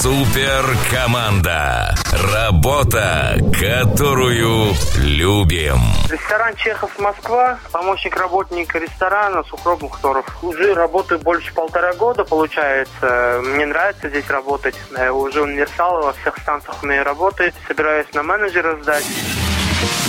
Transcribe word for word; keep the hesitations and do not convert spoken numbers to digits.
Суперкоманда. Работа, которую любим. Ресторан «Чехов», Москва. Помощник работника ресторана Сухроб Мухторов. Уже работаю больше полтора года, получается. Мне нравится здесь работать. Я уже универсал во всех станциях умею работать. Собираюсь на менеджера сдать.